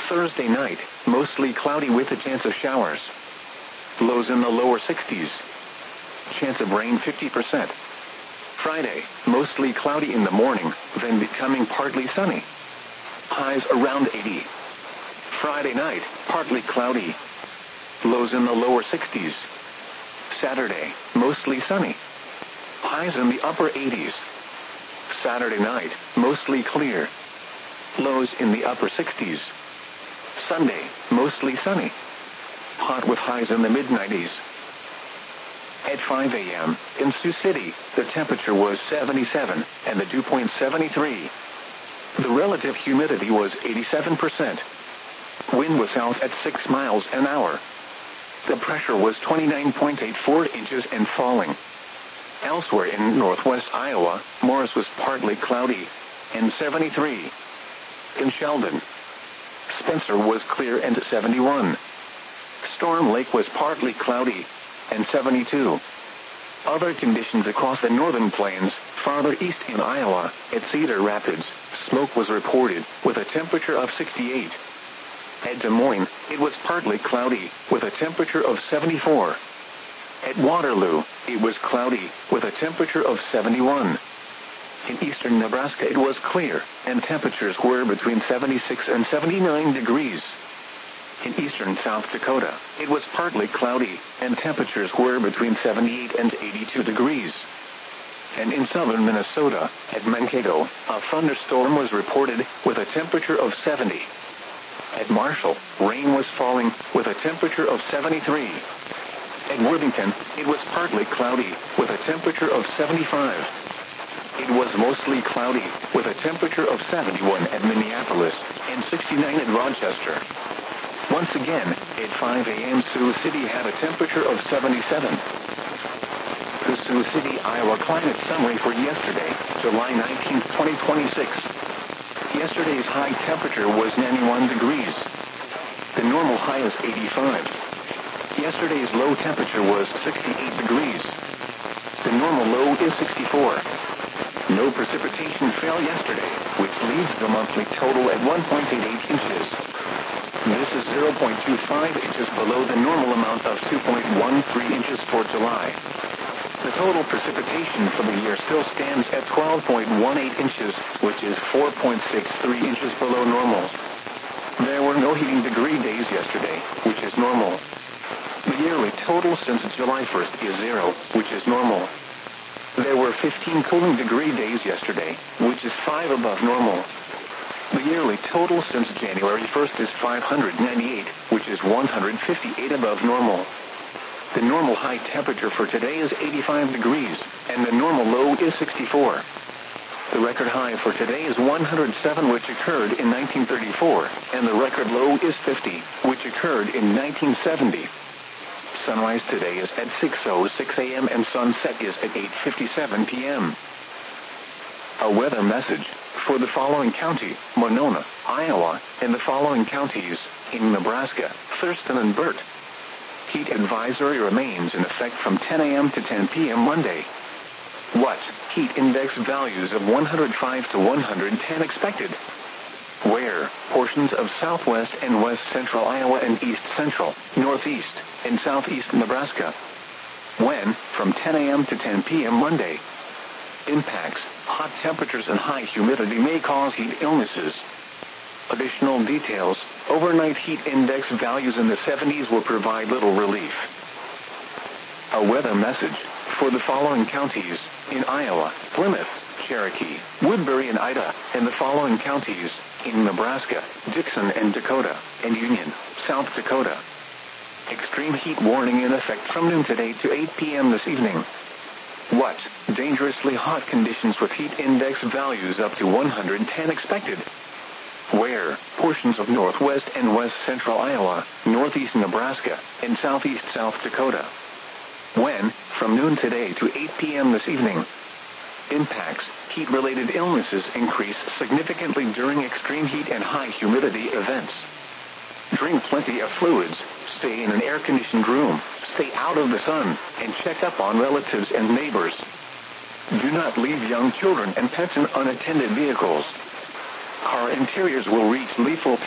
Thursday night, mostly cloudy with a chance of showers. Lows in the lower 60s. Chance of rain 50%. Friday, mostly cloudy in the morning, then becoming partly sunny. Highs around 80. Friday night, partly cloudy. Lows in the lower 60s. Saturday, mostly sunny. Highs in the upper 80s. Saturday night, mostly clear. Lows in the upper 60s. Sunday, mostly sunny. Hot with highs in the mid-90s. At 5 a.m., in Sioux City, the temperature was 77, and the dew point 73. The relative humidity was 87%. Wind was south at 6 miles an hour. The pressure was 29.84 inches and falling. Elsewhere in northwest Iowa, Morris was partly cloudy, and 73. In Sheldon, Spencer was clear and 71. Storm Lake was partly cloudy, and 72. Other conditions across the northern plains, farther east in Iowa, at Cedar Rapids, smoke was reported, with a temperature of 68. At Des Moines, it was partly cloudy, with a temperature of 74. At Waterloo, it was cloudy, with a temperature of 71. In eastern Nebraska it was clear, and temperatures were between 76 and 79 degrees. In eastern South Dakota, it was partly cloudy, and temperatures were between 78 and 82 degrees. And in southern Minnesota, at Mankato, a thunderstorm was reported, with a temperature of 70. At Marshall, rain was falling, with a temperature of 73. At Worthington, it was partly cloudy, with a temperature of 75. It was mostly cloudy, with a temperature of 71 at Minneapolis, and 69 at Rochester. Once again, at 5 a.m. Sioux City had a temperature of 77. The Sioux City, Iowa climate summary for yesterday, July 19, 2026. Yesterday's high temperature was 91 degrees. The normal high is 85. Yesterday's low temperature was 68 degrees. The normal low is 64. No precipitation fell yesterday, which leaves the monthly total at 1.88 inches. This is 0.25 inches below the normal amount of 2.13 inches for July. The total precipitation for the year still stands at 12.18 inches, which is 4.63 inches below normal. There were no heating degree days yesterday, which is normal. The yearly total since July 1st is 0, which is normal. There were 15 cooling degree days yesterday, which is 5 above normal. The yearly total since January 1st is 598, which is 158 above normal. The normal high temperature for today is 85 degrees, and the normal low is 64. The record high for today is 107, which occurred in 1934, and the record low is 50, which occurred in 1970. Sunrise today is at 6:06 a.m. and sunset is at 8:57 p.m. A weather message for the following county, Monona, Iowa, and the following counties in Nebraska, Thurston and Burt. Heat advisory remains in effect from 10 a.m. to 10 p.m. Monday. What? Heat index values of 105 to 110 expected. Where? Portions of southwest and west central Iowa and east central, northeast, and southeast Nebraska. When? From 10 a.m. to 10 p.m. Monday. Impacts. Hot temperatures and high humidity may cause heat illnesses. Additional details. Overnight heat index values in the 70s will provide little relief. A weather message for the following counties in Iowa, Plymouth, Cherokee, Woodbury and Ida, and the following counties in Nebraska, Dixon and Dakota, and Union, South Dakota. Extreme heat warning in effect from noon today to 8 p.m. this evening. What? Dangerously hot conditions with heat index values up to 110 expected. Where? Portions of northwest and west central Iowa, northeast Nebraska, and southeast South Dakota. When? From noon today to 8 p.m. this evening. Impacts. Heat-related illnesses increase significantly during extreme heat and high humidity events. Drink plenty of fluids, stay in an air-conditioned room, stay out of the sun, and check up on relatives and neighbors. Do not leave young children and pets in unattended vehicles. Car interiors will reach lethal